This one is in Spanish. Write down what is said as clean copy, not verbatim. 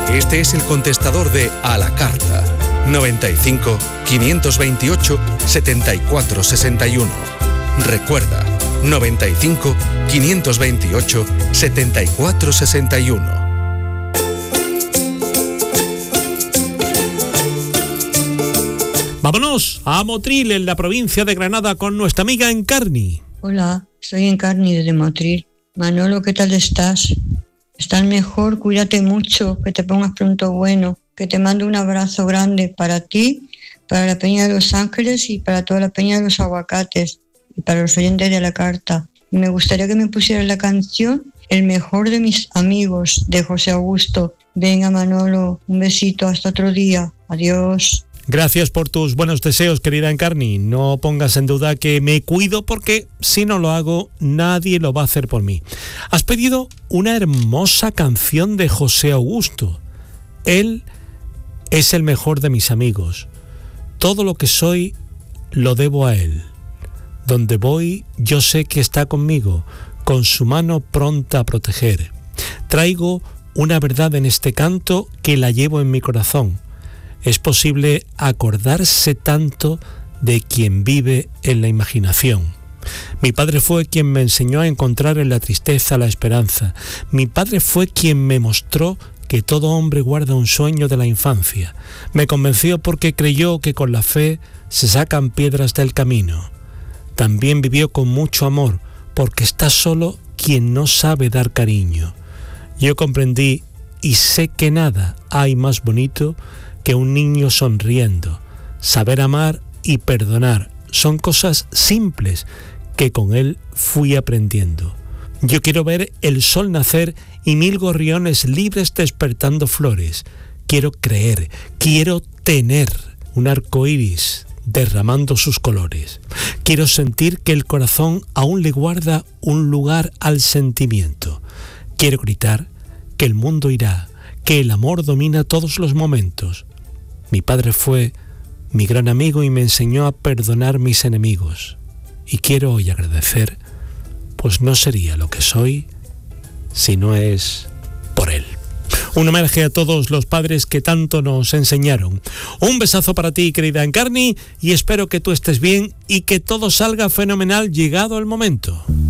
Este es el contestador de A la Carta. 95 528 74 61. Recuerda, 95 528 74 61. Vámonos a Motril, en la provincia de Granada, con nuestra amiga Encarni. Hola, soy Encarni desde Motril. Manolo, ¿qué tal estás? ¿Estás mejor? Cuídate mucho, que te pongas pronto bueno. Que te mando un abrazo grande para ti, para la Peña de los Ángeles y para toda la Peña de los Aguacates y para los oyentes de la carta. Y me gustaría que me pusieras la canción El mejor de mis amigos, de José Augusto. Venga, Manolo, un besito, hasta otro día. Adiós. Gracias por tus buenos deseos, querida Encarni. No pongas en duda que me cuido, porque si no lo hago, nadie lo va a hacer por mí. Has pedido una hermosa canción de José Augusto. Él es el mejor de mis amigos. Todo lo que soy lo debo a él. Donde voy, yo sé que está conmigo, con su mano pronta a proteger. Traigo una verdad en este canto que la llevo en mi corazón. Es posible acordarse tanto de quien vive en la imaginación. Mi padre fue quien me enseñó a encontrar en la tristeza la esperanza. Mi padre fue quien me mostró que todo hombre guarda un sueño de la infancia. Me convenció porque creyó que con la fe se sacan piedras del camino. También vivió con mucho amor, porque está solo quien no sabe dar cariño. Yo comprendí y sé que nada hay más bonito que un niño sonriendo. Saber amar y perdonar son cosas simples que con él fui aprendiendo. Yo quiero ver el sol nacer y 1000 gorriones libres despertando flores. Quiero creer, quiero tener un arco iris derramando sus colores. Quiero sentir que el corazón aún le guarda un lugar al sentimiento. Quiero gritar que el mundo irá, que el amor domina todos los momentos. Mi padre fue mi gran amigo y me enseñó a perdonar mis enemigos. Y quiero hoy agradecer, pues no sería lo que soy si no es por él. Un homenaje a todos los padres que tanto nos enseñaron. Un besazo para ti, querida Encarni, y espero que tú estés bien y que todo salga fenomenal llegado el momento.